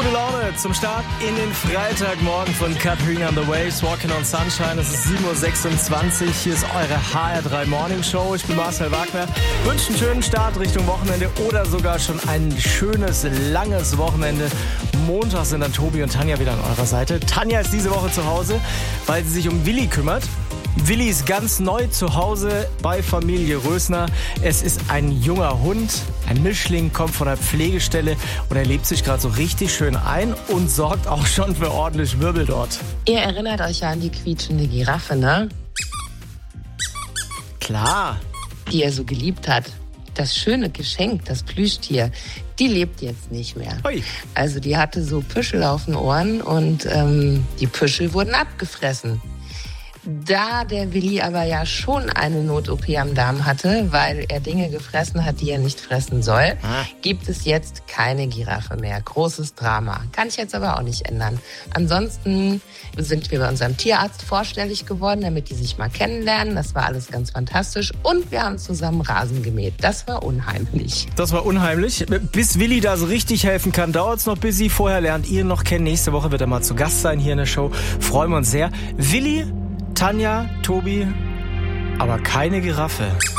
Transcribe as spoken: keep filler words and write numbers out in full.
Gute Laune zum Start in den Freitagmorgen von Katrina and the Waves, Walking on Sunshine. Es ist sieben Uhr sechsundzwanzig. Hier ist eure H R drei Morning Show. Ich bin Marcel Wagner. Wünsche einen schönen Start Richtung Wochenende oder sogar schon ein schönes, langes Wochenende. Montag sind dann Tobi und Tanja wieder an eurer Seite. Tanja ist diese Woche zu Hause, weil sie sich um Willi kümmert. Willi ist ganz neu zu Hause bei Familie Rösner. Es ist ein junger Hund, ein Mischling, kommt von der Pflegestelle und er lebt sich gerade so richtig schön ein und sorgt auch schon für ordentlich Wirbel dort. Ihr erinnert euch ja an die quietschende Giraffe, ne? Klar. Die er so geliebt hat. Das schöne Geschenk, das Plüschtier, die lebt jetzt nicht mehr. Ui. Also die hatte so Püschel auf den Ohren und ähm, die Püschel wurden abgefressen. Da der Willi aber ja schon eine Not-O P am Darm hatte, weil er Dinge gefressen hat, die er nicht fressen soll, ah. gibt es jetzt keine Giraffe mehr. Großes Drama. Kann ich jetzt aber auch nicht ändern. Ansonsten sind wir bei unserem Tierarzt vorstellig geworden, damit die sich mal kennenlernen. Das war alles ganz fantastisch. Und wir haben zusammen Rasen gemäht. Das war unheimlich. Das war unheimlich. Bis Willi da so richtig helfen kann, dauert es noch bis Sie. Vorher lernt ihr ihn noch kennen. Nächste Woche wird er mal zu Gast sein hier in der Show. Freuen wir uns sehr. Willi, Tanja, Tobi, aber keine Giraffe.